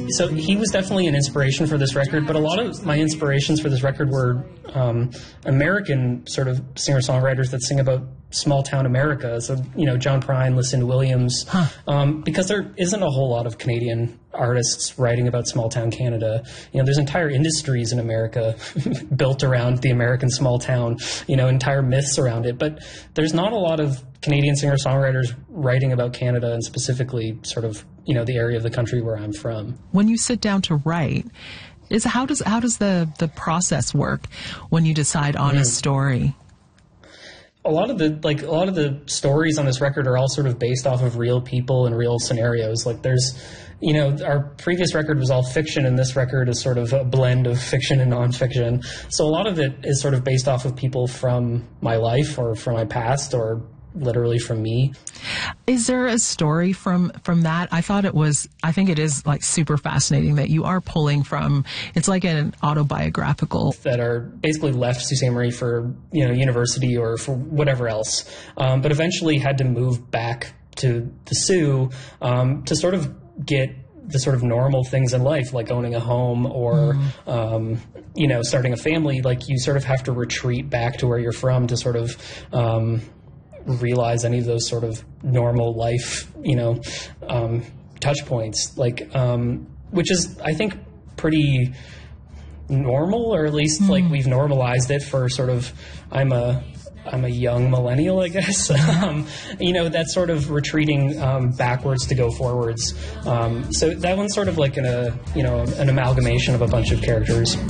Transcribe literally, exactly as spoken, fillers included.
So he was definitely an inspiration for this record, but a lot of my inspirations for this record were um, American sort of singer-songwriters that sing about small-town America. So, you know, John Prine, Lucinda Williams, huh. um, because there isn't a whole lot of Canadian artists writing about small-town Canada. You know, there's entire industries in America built around the American small town, you know, entire myths around it. But there's not a lot of Canadian singer-songwriters writing about Canada and specifically sort of, you know, the area of the country where I'm from. When you sit down to write, is how does how does the, the process work when you decide on mm. a story? A lot of the like a lot of the stories on this record are all sort of based off of real people and real scenarios. Like there's, you know, our previous record was all fiction, and this record is sort of a blend of fiction and nonfiction. So a lot of it is sort of based off of people from my life or from my past or literally from me. Is there a story from from that? I thought it was, I think it is like super fascinating that you are pulling from, it's like an autobiographical. That are basically left Sault Ste. Marie for, you know, university or for whatever else, um, but eventually had to move back to the Soo um, to sort of get the sort of normal things in life, like owning a home or, mm. um, you know, starting a family. Like you sort of have to retreat back to where you're from to sort of um, realize any of those sort of normal life, you know, um, touch points, like, um, which is, I think, pretty normal, or at least mm. like we've normalized it for sort of, I'm a, I'm a young millennial, I guess. um, you know, that sort of retreating um, backwards to go forwards. Um, so that one's sort of like an, a, you know, an amalgamation of a bunch of characters.